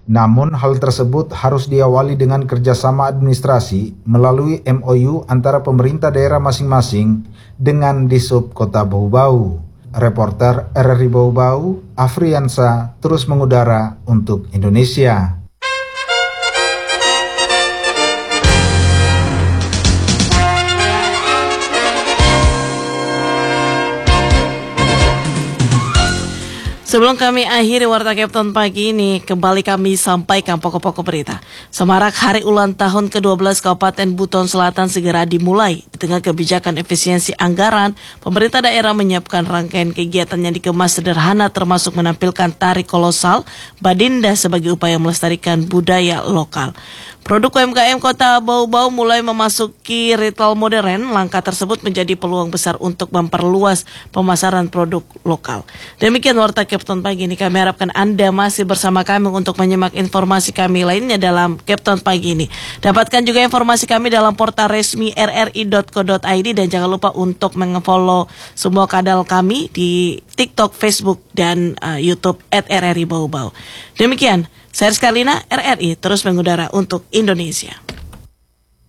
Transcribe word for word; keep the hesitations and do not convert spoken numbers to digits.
Namun hal tersebut harus diawali dengan kerjasama administrasi melalui M O U antara pemerintah daerah masing-masing dengan Disub Kota Bau-Bau. Reporter R R I Bau-Bau, Afriansa, terus mengudara untuk Indonesia. Sebelum kami akhiri Warta Kapten pagi ini, kembali kami sampaikan pokok-pokok berita. Semarak Hari Ulang Tahun ke dua belas Kabupaten Buton Selatan segera dimulai. Di tengah kebijakan efisiensi anggaran, pemerintah daerah menyiapkan rangkaian kegiatan yang dikemas sederhana termasuk menampilkan tari kolosal Badinda sebagai upaya melestarikan budaya lokal. Produk U M K M Kota Bau-Bau mulai memasuki retail modern. Langkah tersebut menjadi peluang besar untuk memperluas pemasaran produk lokal. Demikian Warta Kapten pagi ini. Kami harapkan Anda masih bersama kami untuk menyimak informasi kami lainnya dalam Kapten pagi ini. Dapatkan juga informasi kami dalam portal resmi r r i dot co dot i d dan jangan lupa untuk meng-follow semua kanal kami di TikTok, Facebook, dan uh, YouTube at R R I Bau-Bau. Demikian. Saya Rizka Lina, R R I terus mengudara untuk Indonesia.